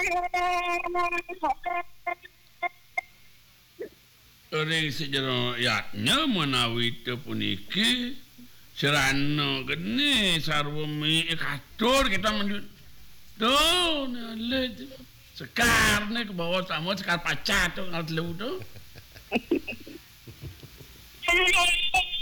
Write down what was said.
Ring sejarah yaknya menawi teu puniki serana geni sarwemi kadur kita menjut tuh nale sekar nih ke bawah sama sekar pacat tuh ngal telu tuh